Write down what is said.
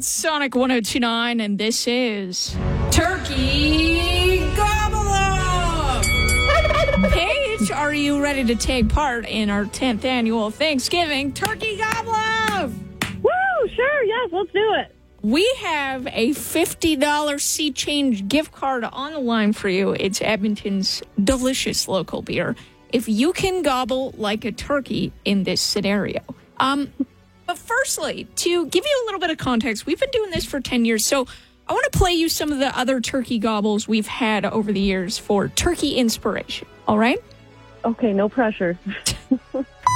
It's Sonic 1029, and this is Turkey Gobble Up! Paige, are you ready to take part in our 10th annual Thanksgiving Turkey Gobble Up? Woo! Sure, yes, let's do it. We have a $50 Sea Change gift card on the line for you. It's Edmonton's delicious local beer. If you can gobble like a turkey in this scenario. But firstly, to give you a little bit of context, we've been doing this for 10 years, so I want to play you some of the other turkey gobbles we've had over the years for turkey inspiration, all right? Okay, no pressure.